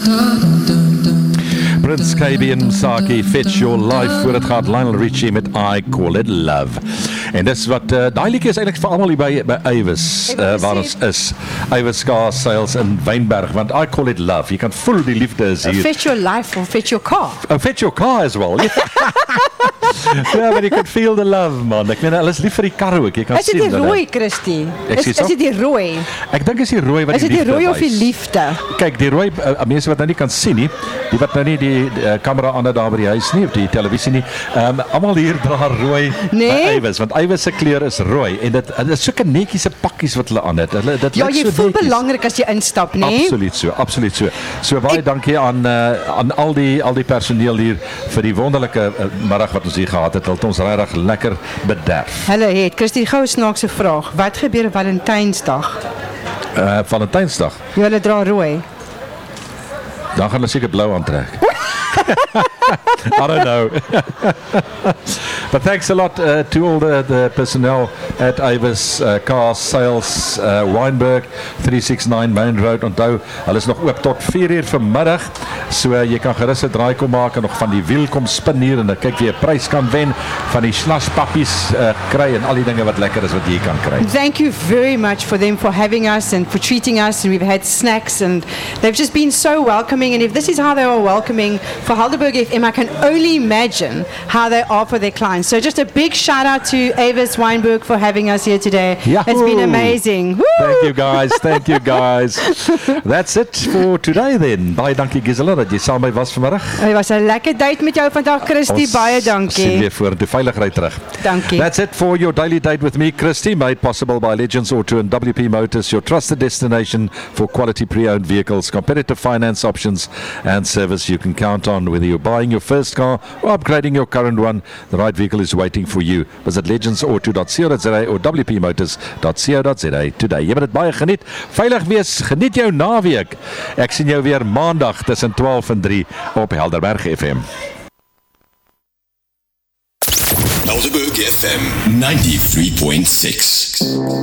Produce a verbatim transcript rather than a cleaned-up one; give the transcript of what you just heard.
Prince K B en Msaki, Fetch Your Life, voor het gaat Lionel Richie met I Call It Love. En dis wat, uh, daai liedjie is eintlik vir almal hier by, by Ywes, uh, waar ons is. Ywes Car Sales in Wynberg, want I Call It Love. Jy kan voel die liefde is hier. Fetch Your Life or Fetch Your Car. Oh, Fetch Your Car as well. Ja, but you can feel the love, man. Ek meen, hulle is lief vir die kar ook. Jy kan is dit sien die rooi, Christie? Is, is dit die rooi? Ek dink is die rooi wat is die liefde Is dit die rooi of die wys. liefde? Kyk, die rooi, uh, mense wat nou nie kan sien nie, die wat nou nie die uh, kamera aan het daar by die huis nie, of die televisie nie, um, almal hier dra rooi nee? by Ywes, want Ywes se kleur is rooi, en dit, dit is soke netjiese pakkies wat hulle aan het. Hulle, dit ja, lyk jy so voel netjies. belangrik as jy instap, nee? Absoluut so, absoluut so. So baie Ek, dankie aan, uh, aan al die, al die personeel hier vir die wonderlike uh, middag wat ons hier gehad het. Het ons regtig lekker bederf. Hulle het, Christie, gou 'n snaakse vraag. Wat gebeur op Valentynsdag? Uh, Valentynsdag? Ja, hulle dra rooi. Dan gaan hulle seker blou aantrek. I don't know. But thanks a lot uh, to all the, the personnel at Ywes uh, Car Sales uh, Wynberg, three sixty-nine Main Road. Onthou, hulle is nog oop tot vier uur vanmiddag. So uh, jy kan gerus 'n draai kom maak en nog van die wiel kom spin hier en dan kyk jy 'n prys kan wen, van die slashpappies uh, kry en al die dinge wat lekker is wat jy kan kry. Thank you very much for them for having us and for treating us, and we've had snacks and they've just been so welcoming, and if this is how they are welcoming for Helderberg F M, I can only imagine how they are for their clients. So just a big shout out to Ywes Wynberg for having us here today. Yahoo! It's been amazing. Woo! Thank you guys, thank you guys. That's it for today then. Baie dankie Gisela dat jy saam met my was vanmiddag. Dit was 'n lekker date met jou vandag, Christie. Ons Baie dankie. Sien weer voor, die veiligheid terug. Dankie. That's it for your daily date with me, Christie, made possible by Legends Auto and W P Motors, your trusted destination for quality pre-owned vehicles, competitive finance options and service you can count on. Whether you're buying your first car or upgrading your current one, the right vehicle is waiting for you. Visit legends auto dot co dot za or w p motors dot co dot za today. Jy moet dit baie geniet. Veilig wees, geniet jou naweek. Ek sien jou weer maandag tussen twaalf en drie op Helderberg F M. Helderberg F M ninety-three point six.